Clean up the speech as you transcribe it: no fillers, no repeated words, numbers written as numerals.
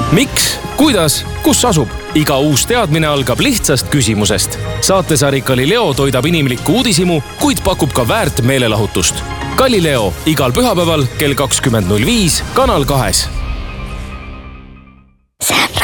Miks, kuidas, kus asub? Iga uus teadmine algab lihtsast küsimusest. Saatesari Galileo toidab inimlikku uudishimu, kuid pakub ka väärt meelelahutust. Galileo igal pühapäeval kell 20.05 Kanal 2.